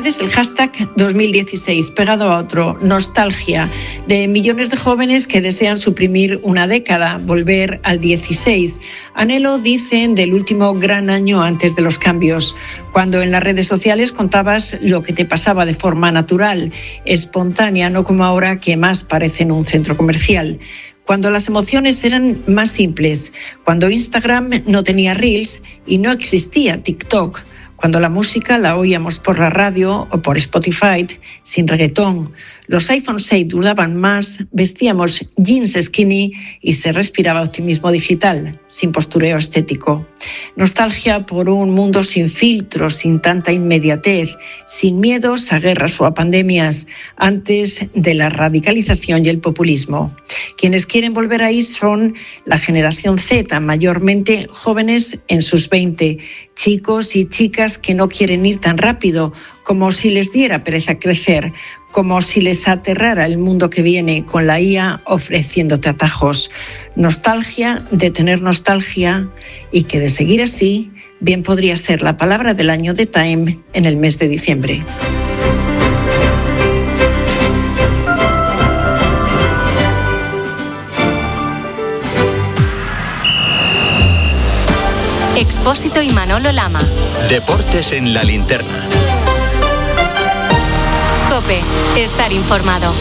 redes el hashtag 2016, pegado a otro, nostalgia, de millones de jóvenes que desean suprimir una década, volver al 16. Anhelo, dicen, del último gran año antes de los cambios, cuando en las redes sociales contabas lo que te pasaba de forma natural, espontánea, no como ahora que más parecen un centro comercial. Cuando las emociones eran más simples, cuando Instagram no tenía Reels y no existía TikTok, cuando la música la oíamos por la radio o por Spotify, sin reggaetón, los iPhone 6 duraban más, vestíamos jeans skinny y se respiraba optimismo digital, sin postureo estético. Nostalgia por un mundo sin filtros, sin tanta inmediatez, sin miedos a guerras o a pandemias, antes de la radicalización y el populismo. Quienes quieren volver ahí son la generación Z, mayormente jóvenes en sus 20, chicos y chicas que no quieren ir tan rápido, como si les diera pereza crecer, como si les aterrara el mundo que viene con la IA ofreciéndote atajos. Nostalgia de tener nostalgia, y que de seguir así, bien podría ser la palabra del año de Time en el mes de diciembre. Expósito y Manolo Lama. Deportes en la linterna. COPE, estar informado.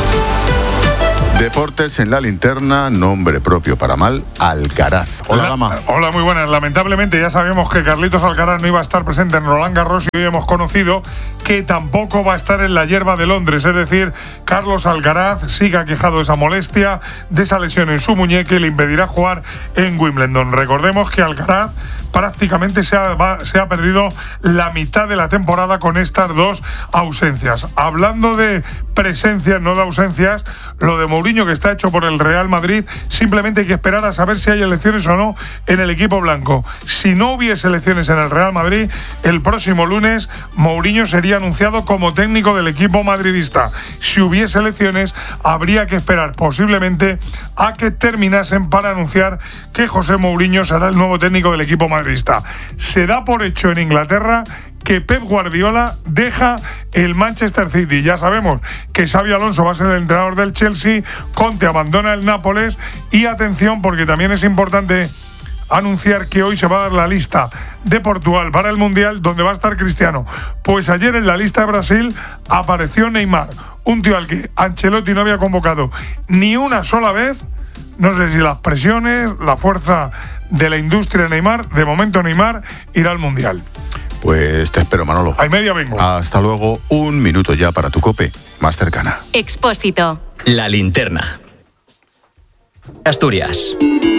Deportes en la linterna, nombre propio para mal, Alcaraz. Hola, Lama. Hola, muy buenas. Lamentablemente ya sabíamos que Carlitos Alcaraz no iba a estar presente en Roland Garros y hoy hemos conocido que tampoco va a estar en la hierba de Londres. Es decir, Carlos Alcaraz sigue aquejado de esa molestia, de esa lesión en su muñeca y le impedirá jugar en Wimbledon. Recordemos que Alcaraz prácticamente se ha perdido la mitad de la temporada con estas dos ausencias. Hablando de presencias, no de ausencias, lo de Mourinho, que está hecho por el Real Madrid, simplemente hay que esperar a saber si hay elecciones o no en el equipo blanco. Si no hubiese elecciones en el Real Madrid, el próximo lunes Mourinho sería anunciado como técnico del equipo madridista. Si hubiese elecciones, habría que esperar posiblemente a que terminasen para anunciar que José Mourinho será el nuevo técnico del equipo madridista. Se da por hecho en Inglaterra que Pep Guardiola deja el Manchester City. Ya sabemos que Xabi Alonso va a ser el entrenador del Chelsea, Conte abandona el Nápoles y atención, porque también es importante anunciar que hoy se va a dar la lista de Portugal para el Mundial, donde va a estar Cristiano. Pues ayer en la lista de Brasil apareció Neymar, un tío al que Ancelotti no había convocado ni una sola vez. No sé si las presiones, la fuerza de la industria de Neymar, de momento Neymar irá al Mundial. Pues te espero, Manolo. A media vengo. Hasta luego. Un minuto ya para tu COPE más cercana. Expósito. La linterna. Asturias.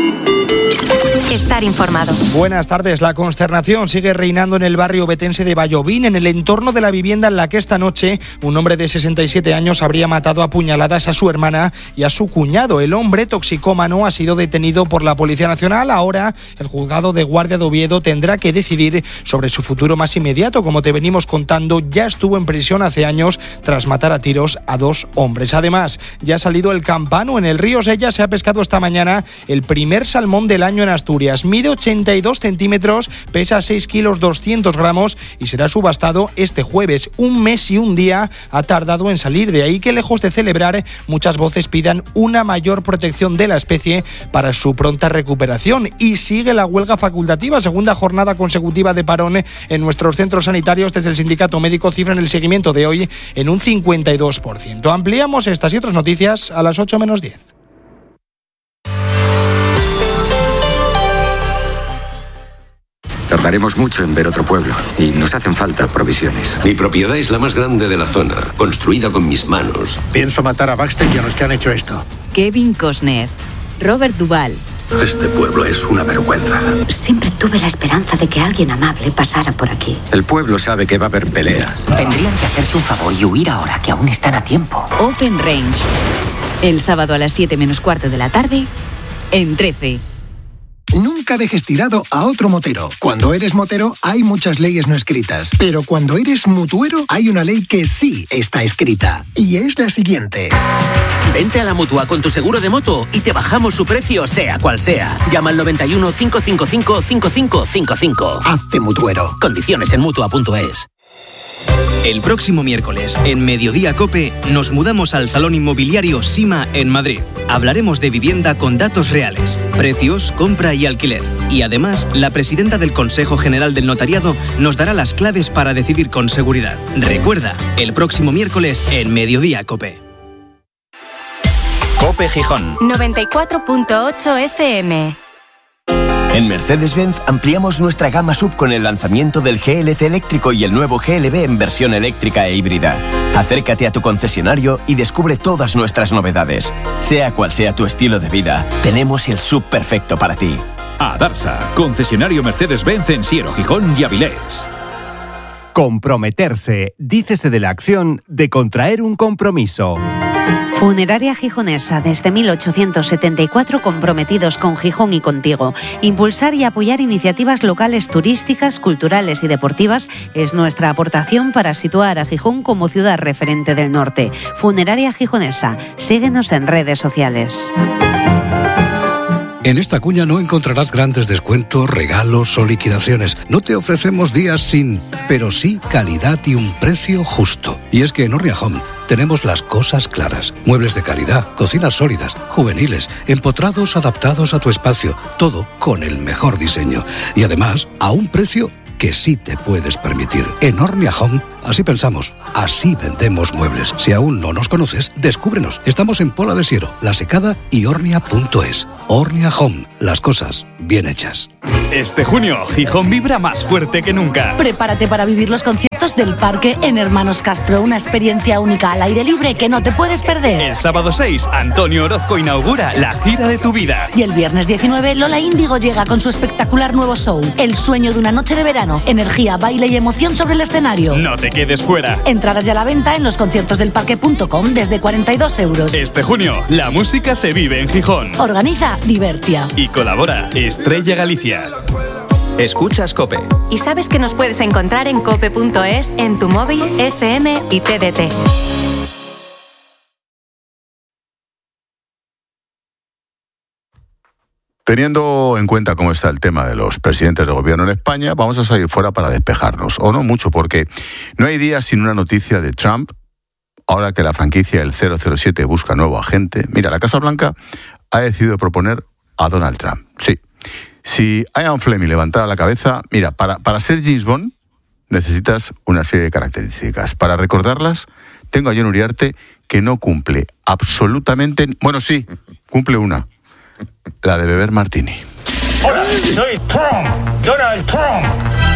Estar informado. Buenas tardes. La consternación sigue reinando en el barrio betense de Vallovín, en el entorno de la vivienda en la que esta noche un hombre de 67 años habría matado a puñaladas a su hermana y a su cuñado. El hombre toxicómano ha sido detenido por la Policía Nacional. Ahora el juzgado de guardia de Oviedo tendrá que decidir sobre su futuro más inmediato. Como te venimos contando, ya estuvo en prisión hace años tras matar a tiros a dos hombres. Además, ya ha salido el campano. En el río Sella se ha pescado esta mañana el primer salmón del año en Asturias. Mide 82 centímetros, pesa 6 kilos 200 gramos y será subastado este jueves. Un mes y un día ha tardado en salir, de ahí que, lejos de celebrar, muchas voces pidan una mayor protección de la especie para su pronta recuperación. Y sigue la huelga facultativa, segunda jornada consecutiva de parón en nuestros centros sanitarios. Desde el sindicato médico cifran el seguimiento de hoy en un 52%. Ampliamos estas y otras noticias a las 8 menos 10. Tardaremos mucho en ver otro pueblo y nos hacen falta provisiones. Mi propiedad es la más grande de la zona, construida con mis manos. Pienso matar a Baxter y a los que han hecho esto. Kevin Costner, Robert Duvall. Este pueblo es una vergüenza. Siempre tuve la esperanza de que alguien amable pasara por aquí. El pueblo sabe que va a haber pelea. Tendrían que hacerse un favor y huir ahora, que aún están a tiempo. Open Range. El sábado a las 7 menos cuarto de la tarde, en 13. Nunca dejes tirado a otro motero. Cuando eres motero hay muchas leyes no escritas, pero cuando eres mutuero hay una ley que sí está escrita, y es la siguiente. Vente a la Mutua con tu seguro de moto y te bajamos su precio sea cual sea. Llama al 91 555 5555. Hazte mutuero. Condiciones en Mutua.es. El próximo miércoles, en Mediodía COPE, nos mudamos al Salón Inmobiliario Sima en Madrid. Hablaremos de vivienda con datos reales, precios, compra y alquiler. Y además, la presidenta del Consejo General del Notariado nos dará las claves para decidir con seguridad. Recuerda, el próximo miércoles en Mediodía COPE. COPE Gijón 94.8 FM. En Mercedes-Benz ampliamos nuestra gama SUV con el lanzamiento del GLC eléctrico y el nuevo GLB en versión eléctrica e híbrida. Acércate a tu concesionario y descubre todas nuestras novedades. Sea cual sea tu estilo de vida, tenemos el SUV perfecto para ti. Adarsa, concesionario Mercedes-Benz en Siero, Gijón y Avilés. Comprometerse, dícese de la acción de contraer un compromiso. Funeraria Gijonesa, desde 1874 comprometidos con Gijón y contigo. Impulsar y apoyar iniciativas locales turísticas, culturales y deportivas es nuestra aportación para situar a Gijón como ciudad referente del norte. Funeraria Gijonesa, síguenos en redes sociales. En esta cuña no encontrarás grandes descuentos, regalos o liquidaciones. No te ofrecemos días sin, pero sí calidad y un precio justo. Y es que en Ornia Home tenemos las cosas claras. Muebles de calidad, cocinas sólidas, juveniles, empotrados adaptados a tu espacio. Todo con el mejor diseño. Y además, a un precio que sí te puedes permitir. En Ornia Home, así pensamos, así vendemos muebles. Si aún no nos conoces, descúbrenos. Estamos en Pola de Siero, La Secada y Ornia.es. Ornia Home, las cosas bien hechas. Este junio, Gijón vibra más fuerte que nunca. Prepárate para vivir los conciertos del Parque en Hermanos Castro, una experiencia única al aire libre que no te puedes perder. El sábado 6, Antonio Orozco inaugura la gira de tu vida. Y el viernes 19, Lola Índigo llega con su espectacular nuevo show, El sueño de una noche de verano. Energía, baile y emoción sobre el escenario. No te quedes fuera. Entradas ya a la venta en losconciertosdelparque.com desde 42 euros. Este junio, la música se vive en Gijón. Organiza Divertia. Y colabora Estrella Galicia. Escuchas COPE. Y sabes que nos puedes encontrar en cope.es, en tu móvil, FM y TDT. Teniendo en cuenta cómo está el tema de los presidentes de gobierno en España, vamos a salir fuera para despejarnos. O no mucho, porque no hay día sin una noticia de Trump. Ahora que la franquicia del 007 busca nuevo agente. Mira, la Casa Blanca ha decidido proponer a Donald Trump. Sí. Si Ian Fleming levantara la cabeza, mira, para ser James Bond necesitas una serie de características. Para recordarlas, tengo a John Uriarte, que no cumple absolutamente... Bueno, sí, cumple una. La de beber martini. Hola, soy Trump, Donald Trump.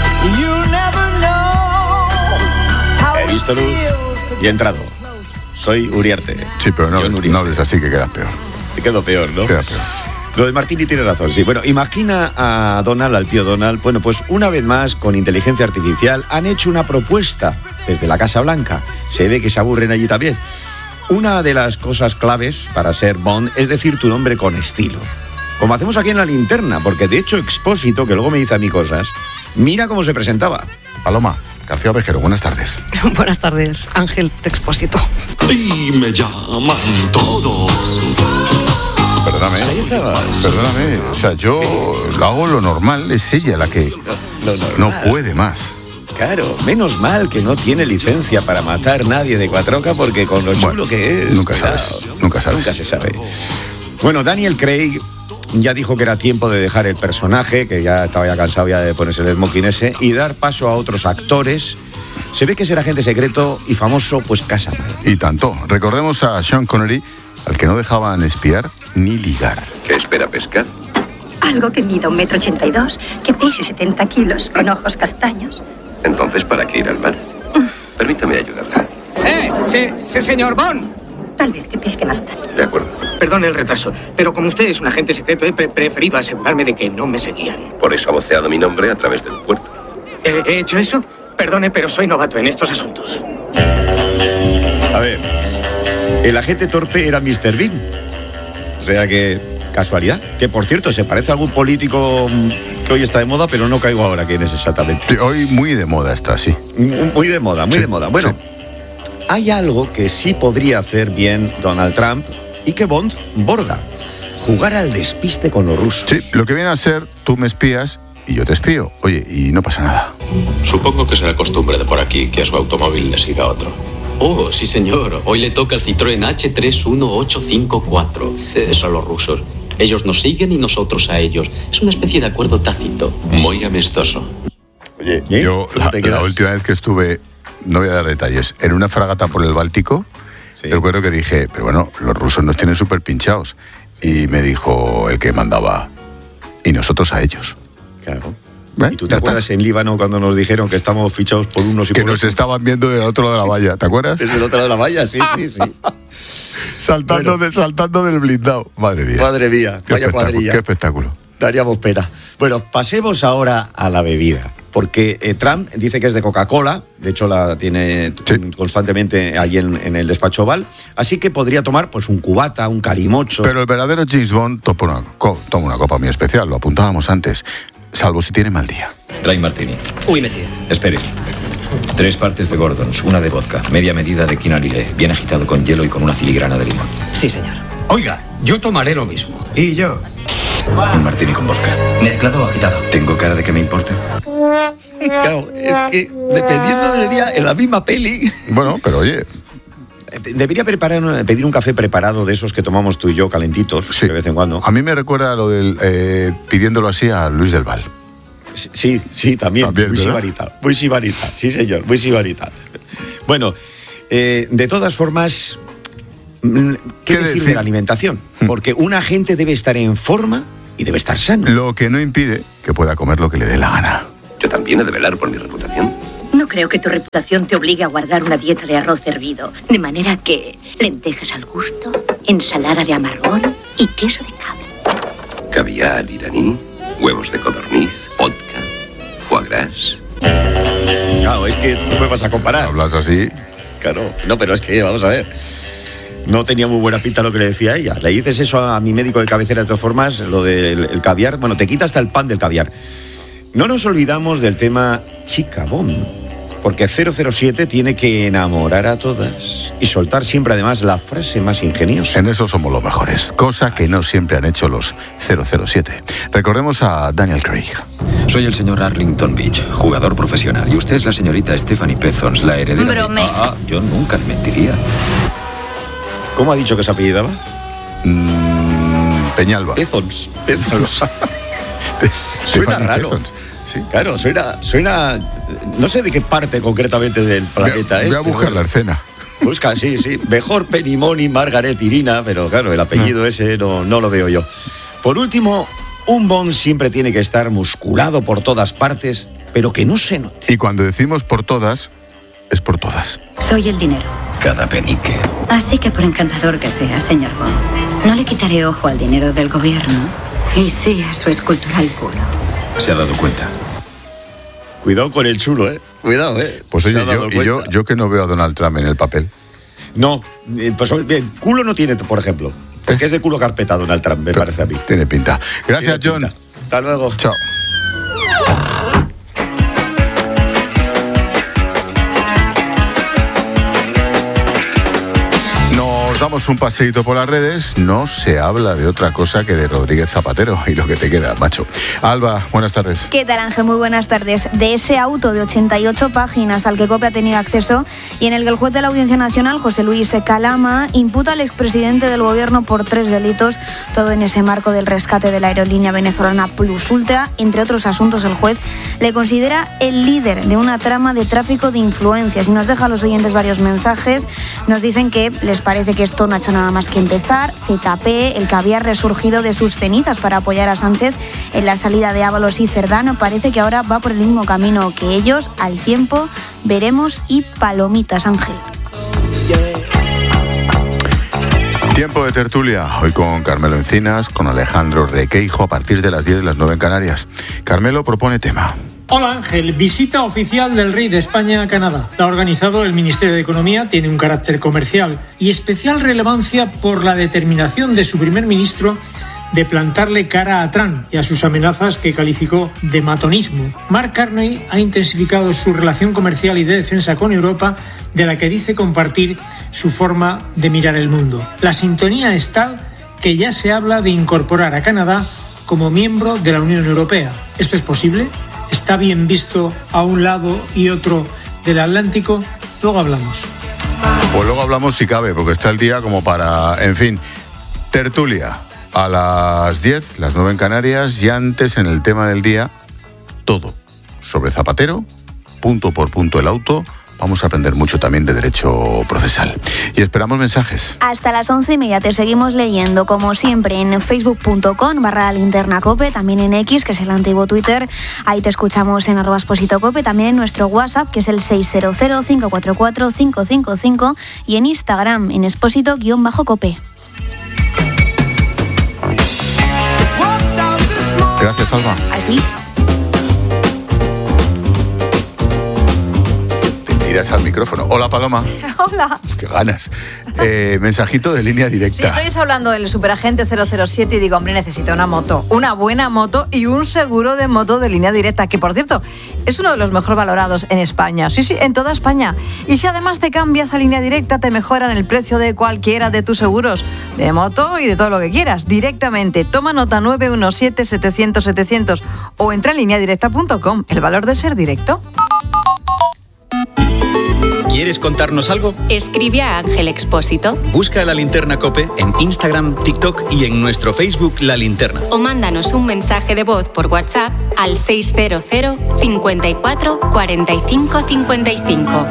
He visto luz y he entrado. Soy Uriarte. Sí, pero no hables así, que queda peor. Te quedo peor, ¿no? Queda peor. Lo de Martini tiene razón, sí. Bueno, imagina a Donald, al tío Donald. Bueno, pues una vez más, con inteligencia artificial, han hecho una propuesta desde la Casa Blanca. Se ve que se aburren allí también. Una de las cosas claves para ser Bond es decir tu nombre con estilo. Como hacemos aquí en La Linterna, porque de hecho Expósito, que luego me dice a mí cosas, mira cómo se presentaba. Paloma García Ovejero, buenas tardes. Buenas tardes, Ángel Expósito. Y me llaman todos. Perdóname. Ahí estabas. Perdóname. O sea, yo lo hago lo normal, es ella la que no puede más. Claro, menos mal que no tiene licencia para matar nadie de Cuatroca, porque con lo chulo que es... Nunca sabes. Nunca se sabe. Bueno, Daniel Craig ya dijo que era tiempo de dejar el personaje, que ya estaba cansado de ponerse el smoking ese, y dar paso a otros actores. Se ve que ser agente secreto y famoso, pues casa mal. Y tanto. Recordemos a Sean Connery, al que no dejaban espiar ni ligar. ¿Qué espera pescar? Algo que mida 1,82 m, que pese 70 kilos, con ojos castaños. Entonces, ¿para qué ir al mar? Permítame ayudarla. Sí, señor Bond. Tal vez que pesque más tarde. De acuerdo. Perdone el retraso, pero como usted es un agente secreto, he preferido asegurarme de que no me seguían. Por eso ha voceado mi nombre a través del puerto. ¿He hecho eso? Perdone, pero soy novato en estos asuntos. A ver, el agente torpe era Mr. Bean. O sea que, casualidad. Que, por cierto, se parece a algún político que hoy está de moda, pero no caigo ahora quién es exactamente. Sí, hoy muy de moda está, sí. Muy de moda. Bueno, hay algo que sí podría hacer bien Donald Trump y que Bond borda. Jugar al despiste con los rusos. Sí, lo que viene a ser, tú me espías y yo te espío. Oye, y no pasa nada. Supongo que será costumbre de por aquí que a su automóvil le siga otro. Oh, sí señor. Hoy le toca el Citroën H31854. Son los rusos. Ellos nos siguen y nosotros a ellos. Es una especie de acuerdo tácito. Muy amistoso. Oye, yo la última vez que estuve, no voy a dar detalles, en una fragata por el Báltico, recuerdo que dije, pero bueno, los rusos nos tienen súper pinchados. Y me dijo el que mandaba, y nosotros a ellos. Claro. ¿Y tú te acuerdas en Líbano cuando nos dijeron que estamos fichados por unos y que por otros? Que nos estaban viendo del otro lado de la valla, ¿te acuerdas? Desde el otro lado de la valla, sí. Saltando del blindado. Madre mía. Madre mía, vaya cuadrilla. Qué espectáculo. Daríamos pena. Bueno, pasemos ahora a la bebida. Porque Trump dice que es de Coca-Cola, de hecho la tiene constantemente ahí en el despacho Oval, así que podría tomar pues un cubata, un calimocho. Pero el verdadero James Bond toma una copa muy especial, lo apuntábamos antes, salvo si tiene mal día. Dry Martini. Oui, monsieur. Espere. 3 partes de Gordons, una de vodka, media medida de quinalile, bien agitado con hielo y con una filigrana de limón. Sí, señor. Oiga, yo tomaré lo mismo. ¿Y yo? Un martini con vodka. ¿Mezclado o agitado? ¿Tengo cara de que me importe? Claro, es que dependiendo del día, en la misma peli... Bueno, pero oye... Debería pedir un café preparado de esos que tomamos tú y yo, calentitos, de vez en cuando. A mí me recuerda lo del pidiéndolo así a Luis del Val. Sí, también muy sibarita, sí señor, muy sibarita. Bueno, de todas formas, ¿qué decir de la alimentación? Porque una gente debe estar en forma y debe estar sano. Lo que no impide que pueda comer lo que le dé la gana. Yo también he de velar por mi reputación. No creo que tu reputación te obligue a guardar una dieta de arroz hervido, de manera que lentejas al gusto, ensalada de amargón y queso de cabra. Caviar iraní, huevos de codorniz, vodka, foie gras. Claro, es que tú me vas a comparar. Hablas así. Claro, no, pero es que, vamos a ver. No tenía muy buena pinta lo que le decía a ella. Le dices eso a mi médico de cabecera de todas formas, lo del caviar. Bueno, te quita hasta el pan del caviar. No nos olvidamos del tema Chica Bomb, porque 007 tiene que enamorar a todas y soltar siempre además la frase más ingeniosa. En eso somos los mejores, cosa que no siempre han hecho los 007. Recordemos a Daniel Craig. Soy el señor Arlington Beach, jugador profesional, y usted es la señorita Stephanie Pezons, la heredera Bromea. Yo nunca le mentiría. ¿Cómo ha dicho que se apellidaba? Peñalba. Pezons. Suena raro. Pezons. Sí. Claro, suena... No sé de qué parte concretamente del planeta es. Voy a buscar la escena. Busca, sí. Mejor Penimoni, Margaret, Irina, pero claro, el apellido ese no lo veo yo. Por último, un Bond siempre tiene que estar musculado por todas partes, pero que no se note. Y cuando decimos por todas, es por todas. Soy el dinero. Cada penique. Así que por encantador que sea, señor Bond, no le quitaré ojo al dinero del gobierno y sí a su escultural culo. Se ha dado cuenta. Cuidado con el chulo, Cuidado, Pues oye, yo que no veo a Donald Trump en el papel. No, pues bien, culo no tiene, por ejemplo. Porque es de culo carpeta Donald Trump, me parece a mí. Tiene pinta. Gracias, John. Hasta luego. Chao. Damos un paseíto por las redes, no se habla de otra cosa que de Rodríguez Zapatero y lo que te queda, macho. Alba, buenas tardes. ¿Qué tal, Ángel? Muy buenas tardes. De ese auto de 88 páginas al que COPE ha tenido acceso y en el que el juez de la Audiencia Nacional, José Luis Calama, imputa al expresidente del gobierno por 3 delitos, todo en ese marco del rescate de la aerolínea venezolana Plus Ultra. Entre otros asuntos, el juez le considera el líder de una trama de tráfico de influencias y nos deja a los oyentes varios mensajes. Nos dicen que les parece que esto no ha hecho nada más que empezar. ZP, el que había resurgido de sus cenizas para apoyar a Sánchez en la salida de Ábalos y Cerdán, parece que ahora va por el mismo camino que ellos. Al tiempo veremos y palomitas, Ángel. Tiempo de tertulia, hoy con Carmelo Encinas, con Alejandro Requeijo, a partir de las 10 de las 9 en Canarias. Carmelo propone tema. Hola Ángel, visita oficial del rey de España a Canadá. La ha organizado el Ministerio de Economía, tiene un carácter comercial y especial relevancia por la determinación de su primer ministro de plantarle cara a Trump y a sus amenazas que calificó de matonismo. Mark Carney ha intensificado su relación comercial y de defensa con Europa, de la que dice compartir su forma de mirar el mundo. La sintonía es tal que ya se habla de incorporar a Canadá como miembro de la Unión Europea. ¿Esto es posible? ¿Está bien visto a un lado y otro del Atlántico? Luego hablamos. Pues luego hablamos si cabe, porque está el día como para, en fin, tertulia. A las 10, las 9 en Canarias, y antes en el tema del día, todo sobre Zapatero, punto por punto el auto. Vamos a aprender mucho también de derecho procesal. Y esperamos mensajes. Hasta las 11:30 te seguimos leyendo, como siempre, en facebook.com/linternacope, también en X, que es el antiguo Twitter. Ahí te escuchamos en @expositocope, también en nuestro WhatsApp, que es el 600-544-555, y en Instagram, en expósito_cope. Gracias, Alba. A ti. Tiras al micrófono. Hola, Paloma. Hola. Qué ganas. Mensajito de línea directa. Si estáis hablando del superagente 007 y digo, hombre, necesito una moto, una buena moto y un seguro de moto de línea directa, que por cierto, es uno de los mejor valorados en España. Sí, en toda España. Y si además te cambias a línea directa, te mejoran el precio de cualquiera de tus seguros, de moto y de todo lo que quieras, directamente. Toma nota: 917-700-700 o entra en lineadirecta.com. El valor de ser directo. ¿Quieres contarnos algo? Escribe a Ángel Expósito. Busca La Linterna COPE en Instagram, TikTok y en nuestro Facebook La Linterna. O mándanos un mensaje de voz por WhatsApp al 600 54 45 55.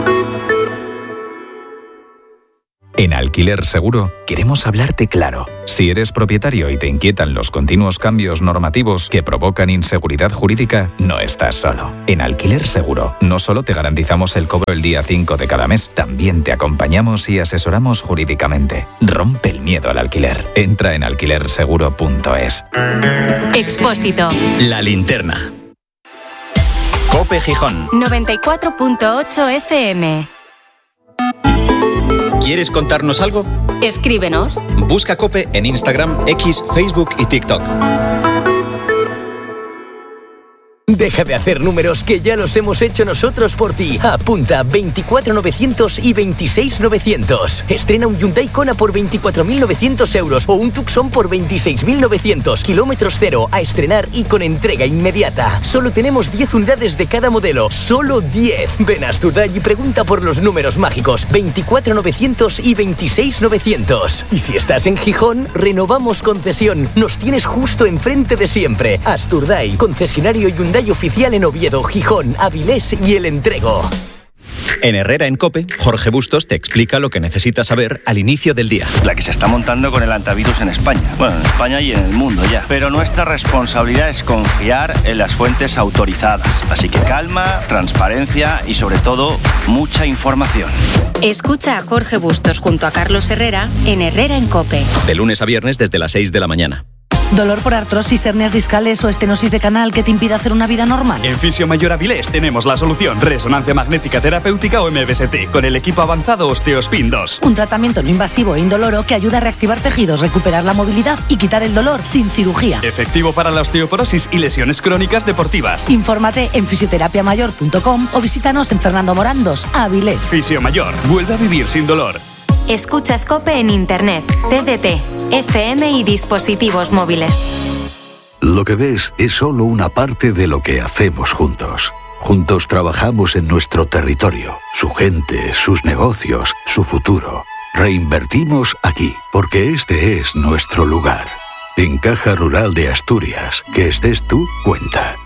En Alquiler Seguro queremos hablarte claro. Si eres propietario y te inquietan los continuos cambios normativos que provocan inseguridad jurídica, no estás solo. En Alquiler Seguro no solo te garantizamos el cobro el día 5 de cada mes, también te acompañamos y asesoramos jurídicamente. Rompe el miedo al alquiler. Entra en alquilerseguro.es. Expósito. La Linterna. COPE Gijón. 94.8 FM. ¿Quieres contarnos algo? Escríbenos. Busca COPE en Instagram, X, Facebook y TikTok. Deja de hacer números, que ya los hemos hecho nosotros por ti. Apunta: 24.900 y 26.900. Estrena un Hyundai Kona por 24.900 euros o un Tucson por 26.900. Kilómetros cero, a estrenar y con entrega inmediata. Solo tenemos 10 unidades de cada modelo. Solo 10. Ven a Asturday y pregunta por los números mágicos: 24.900 y 26.900. Y si estás en Gijón, renovamos concesión. Nos tienes justo enfrente de siempre. Asturday, concesionario Hyundai oficial en Oviedo, Gijón, Avilés y El Entrego. En Herrera en COPE, Jorge Bustos te explica lo que necesitas saber al inicio del día. La que se está montando con el antivirus en España. Bueno, en España y en el mundo ya. Pero nuestra responsabilidad es confiar en las fuentes autorizadas. Así que calma, transparencia y sobre todo, mucha información. Escucha a Jorge Bustos junto a Carlos Herrera en Herrera en COPE. De lunes a viernes desde las 6 de la mañana. ¿Dolor por artrosis, hernias discales o estenosis de canal que te impide hacer una vida normal? En Fisio Mayor Avilés tenemos la solución: resonancia magnética terapéutica o MBST, con el equipo avanzado Osteospin 2. Un tratamiento no invasivo e indoloro que ayuda a reactivar tejidos, recuperar la movilidad y quitar el dolor sin cirugía. Efectivo para la osteoporosis y lesiones crónicas deportivas. Infórmate en fisioterapiamayor.com o visítanos en Fernando Morán 2, Avilés. Fisio Mayor, vuelve a vivir sin dolor. Escuchas COPE en Internet, TDT, FM y dispositivos móviles. Lo que ves es solo una parte de lo que hacemos juntos. Juntos trabajamos en nuestro territorio, su gente, sus negocios, su futuro. Reinvertimos aquí, porque este es nuestro lugar. En Caja Rural de Asturias, que estés tú, cuenta.